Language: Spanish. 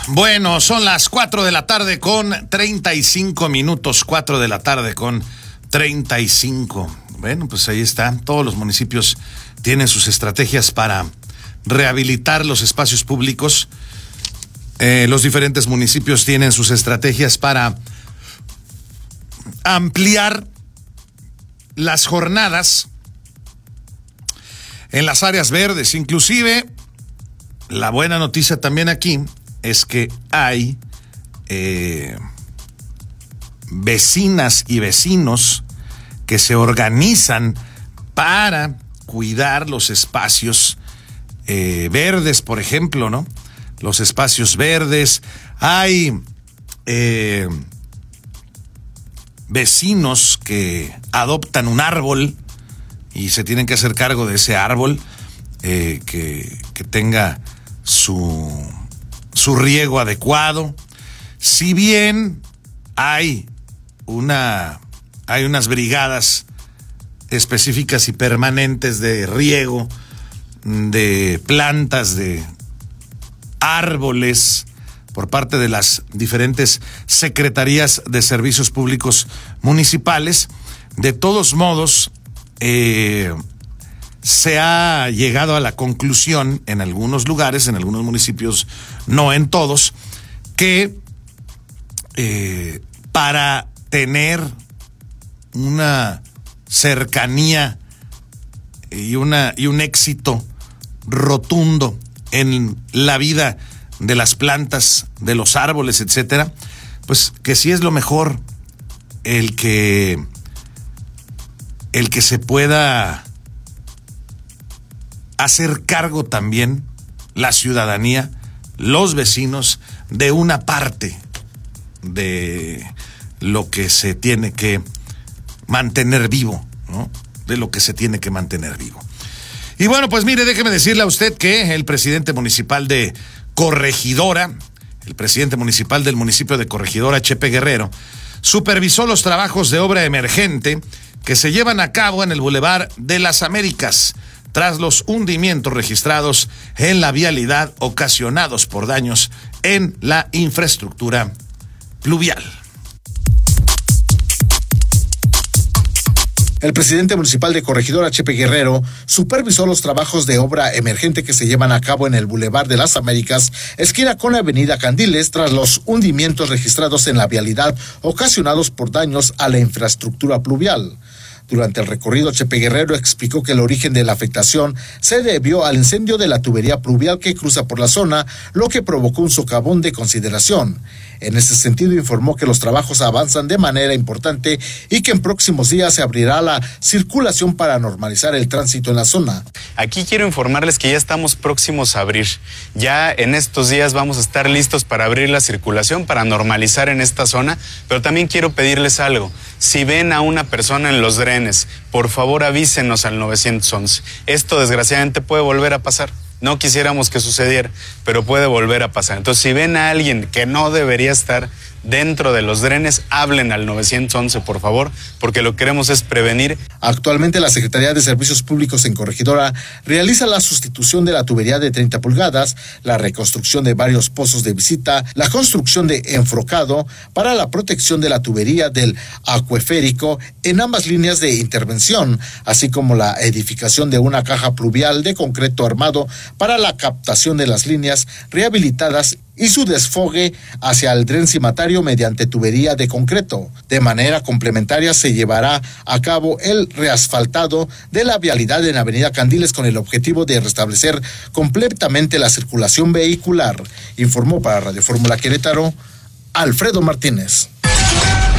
Bueno, son las 4 de la tarde con 35 minutos, 4 de la tarde con 35. Bueno, pues ahí está. Todos los municipios tienen sus estrategias para rehabilitar los espacios públicos. Los diferentes municipios tienen sus estrategias para ampliar las jornadas en las áreas verdes. Inclusive, la buena noticia también aquí es que hay vecinas y vecinos que se organizan para cuidar los espacios verdes, por ejemplo, ¿no? Los espacios verdes. Hay vecinos que adoptan un árbol y se tienen que hacer cargo de ese árbol, que tenga su riego adecuado. Si bien hay unas brigadas específicas y permanentes de riego de plantas, de árboles, por parte de las diferentes secretarías de servicios públicos municipales, de todos modos, se ha llegado a la conclusión en algunos lugares, en algunos municipios, no en todos, que para tener una cercanía y un éxito rotundo en la vida de las plantas, de los árboles, etcétera, pues que sí es lo mejor el que se pueda hacer cargo también la ciudadanía, los vecinos, de una parte de lo que se tiene que mantener vivo, ¿no? De lo que se tiene que mantener vivo. Y bueno, pues mire, déjeme decirle a usted que el presidente municipal de Corregidora, el presidente municipal del municipio de Corregidora, Chepe Guerrero, supervisó los trabajos de obra emergente que se llevan a cabo en el Boulevard de las Américas, tras los hundimientos registrados en la vialidad ocasionados por daños en la infraestructura pluvial. El presidente municipal de Corregidora, Chepe Guerrero, supervisó los trabajos de obra emergente que se llevan a cabo en el Boulevard de las Américas, esquina con la avenida Candiles, tras los hundimientos registrados en la vialidad ocasionados por daños a la infraestructura pluvial. Durante el recorrido, Chepe Guerrero explicó que el origen de la afectación se debió al incendio de la tubería pluvial que cruza por la zona, lo que provocó un socavón de consideración. En este sentido, informó que los trabajos avanzan de manera importante y que en próximos días se abrirá la circulación para normalizar el tránsito en la zona. Aquí quiero informarles que ya estamos próximos a abrir. Ya en estos días vamos a estar listos para abrir la circulación, para normalizar en esta zona, pero también quiero pedirles algo. Si ven a una persona en los drenes, por favor avísenos al 911. Esto desgraciadamente puede volver a pasar. No quisiéramos que sucediera, pero puede volver a pasar. Entonces, si ven a alguien que no debería estar dentro de los drenes, hablen al 911, por favor, porque lo que queremos es prevenir. Actualmente, la Secretaría de Servicios Públicos en Corregidora realiza la sustitución de la tubería de 30 pulgadas, la reconstrucción de varios pozos de visita, la construcción de enfrocado para la protección de la tubería del acueférico en ambas líneas de intervención, así como la edificación de una caja pluvial de concreto armado para la captación de las líneas rehabilitadas y su desfogue hacia el dren cimatario mediante tubería de concreto. De manera complementaria se llevará a cabo el reasfaltado de la vialidad en Avenida Candiles con el objetivo de restablecer completamente la circulación vehicular, informó para Radio Fórmula Querétaro Alfredo Martínez.